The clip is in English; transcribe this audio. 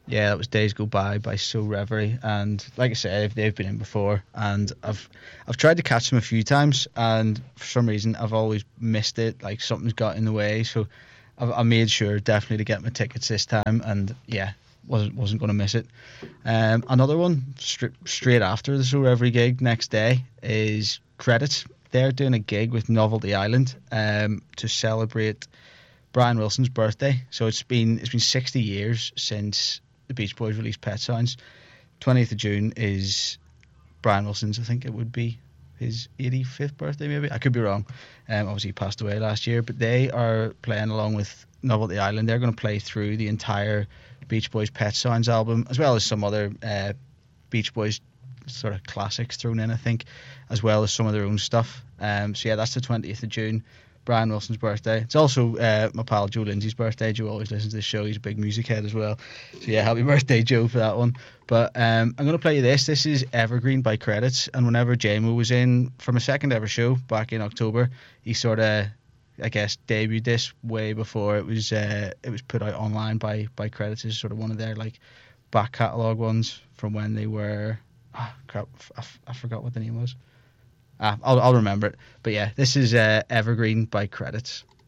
Yeah, that was Days Go by So Reverie, and like I said, they've been in before, and I've tried to catch them a few times, and for some reason I've always missed it. Like something's got in the way, so I made sure definitely to get my tickets this time, and yeah, wasn't going to miss it. Another one straight after the So Reverie gig next day is Credits. They're doing a gig with Novelty Island to celebrate Brian Wilson's birthday. So it's been 60 years since the Beach Boys released Pet Sounds. 20th of June is Brian Wilson's, I think it would be his 85th birthday, maybe. I could be wrong. Obviously he passed away last year, but they are playing along with Novelty Island. They're going to play through the entire Beach Boys Pet Sounds album, as well as some other Beach Boys sort of classics thrown in, I think, as well as some of their own stuff. So yeah, that's the 20th of June. Brian Wilson's birthday. It's also my pal Joe Lindsay's birthday. Joe always listens to the show. He's a big music head as well. So yeah, happy birthday, Joe, for that one. But I'm going to play you this. This is Evergreen by Credits. And whenever JMO was in from a second ever show back in October, he sort of, I guess, debuted this way before it was put out online by Credits. It's sort of one of their like back catalogue ones from when they were. Crap, I forgot what the name was. I'll remember it. But yeah, this is Evergreen by Credits.